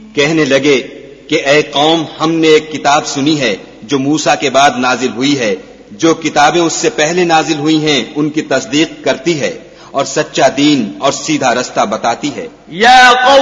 कहने लगे कि ए कौम, हमने एक किताब सुनी है जो मूसा के बाद नाजिल हुई है, जो किताबें उससे पहले नाजिल हुई हैं उनकी तस्दीक करती है और सच्चा दीन और सीधा रास्ता बताती है।